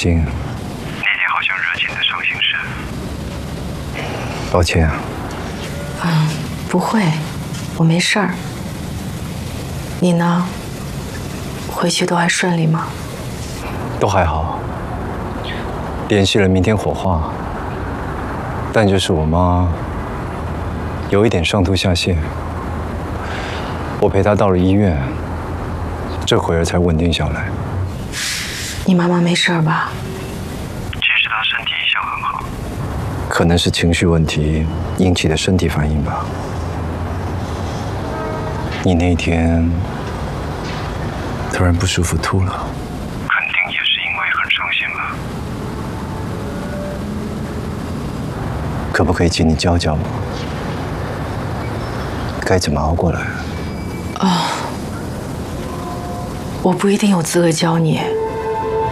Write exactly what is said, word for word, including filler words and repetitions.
心。 那天好像惹起你的伤心事。 抱歉啊。 嗯，不会，我没事儿。你呢？回去都还顺利吗？ 都还好。联系了明天火化，但就是我妈有一点上吐下泻，我陪她到了医院，这会儿才稳定下来。 你妈妈没事吧？ 其实她身体一向很好， 可能是情绪问题引起的身体反应吧。你那天突然不舒服吐了， 肯定也是因为很伤心吧。 可不可以请你教教我，该怎么熬过来？ 哦，我不一定有资格教你。